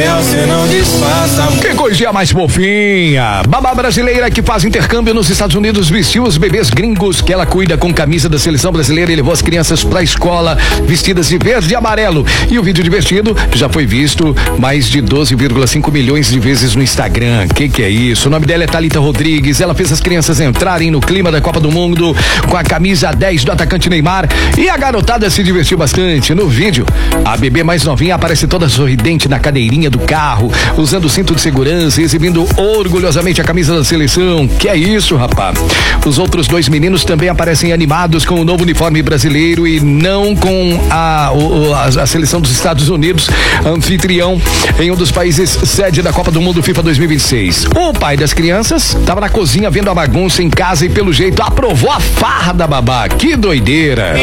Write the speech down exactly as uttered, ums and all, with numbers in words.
Que coisinha mais fofinha. Babá brasileira que faz intercâmbio nos Estados Unidos vestiu os bebês gringos que ela cuida com camisa da seleção brasileira e levou as crianças pra escola vestidas de verde e amarelo. E o vídeo divertido já foi visto mais de doze vírgula cinco milhões de vezes no Instagram. Que que é isso? O nome dela é Thalita Rodrigues. Ela fez as crianças entrarem no clima da Copa do Mundo com a camisa dez do atacante Neymar e a garotada se divertiu bastante. No vídeo, a bebê mais novinha aparece toda sorridente na cadeirinha do carro, usando o cinto de segurança e exibindo orgulhosamente a camisa da seleção. Que é isso, rapaz? Os outros dois meninos também aparecem animados com o novo uniforme brasileiro e não com a, o, a, a seleção dos Estados Unidos, anfitrião em um dos países sede da Copa do Mundo FIFA dois mil e vinte e seis. O pai das crianças estava na cozinha vendo a bagunça em casa e pelo jeito aprovou a farra da babá. Que doideira!